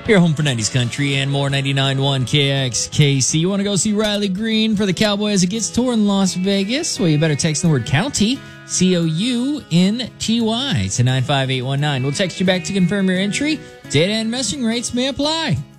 Your home for 90s country and more. 99.1 KXKC. You want to go see Riley Green for the Cowboy as it gets tour in Las Vegas? Well, you better text the word county, COUNTY, to 95819. We'll text you back to confirm your entry. Data and messaging rates may apply.